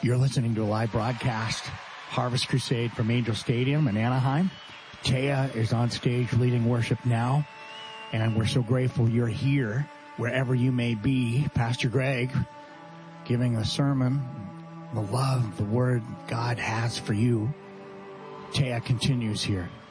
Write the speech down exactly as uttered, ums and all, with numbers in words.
You're listening to a live broadcast, Harvest Crusade from Angel Stadium in Anaheim. Taya is on stage leading worship now, and we're so grateful you're here, wherever you may be. Pastor Greg giving a sermon, the love, the word God has for you. Taya continues here.